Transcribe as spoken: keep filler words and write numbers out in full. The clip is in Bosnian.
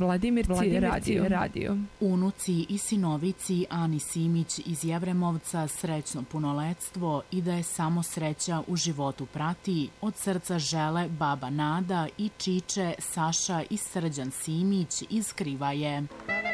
Vladimirci radio. radio. Unuci i sinovici Ani Simić iz Jevremovca srećno punoletstvo i da je samo sreća u životu prati, od srca žele baba Nada i čiče Saša i Srđan Simić iz Krivaje.